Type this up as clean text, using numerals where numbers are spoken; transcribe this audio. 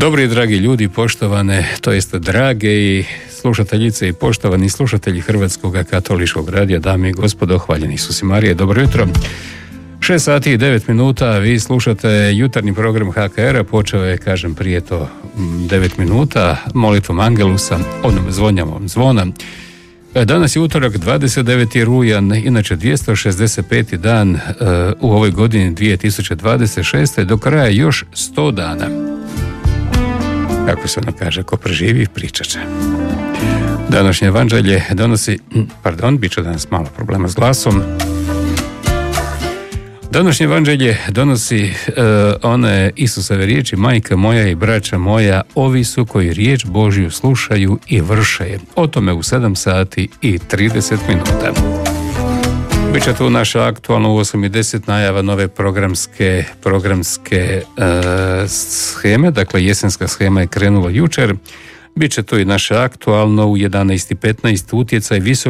Dobri i dragi ljudi, poštovane, to jest drage i slušateljice i poštovani slušatelji Hrvatskog katoličkog radija, dame i gospodo, hvaljeni Isus i Marija, dobro jutro. 6 sati i 9 minuta, vi slušate jutarnji program HKR-a, počeo je, kažem, prije to 9 minuta, molitvom Angelusa, onom zvonjavom zvona. Danas je utorak, 29. rujan, inače 265. dan u ovoj godini 2026. Do kraja još 100 dana. Kako se ono kaže, ko preživi, pričat će. Današnje evanđelje donosi, bit će danas malo problema s glasom. Današnje evanđelje donosi one Isusove riječi: majka moja i braća moja, ovi su koji riječ Božju slušaju i vrše je. O tome u 7 sati i 30 minuta. Biće tu naša aktualno u 8:10 najava nove programske sheme, dakle jesenska shema je krenula jučer. Biće tu i naše aktualno u 11:15 utjecaj visokog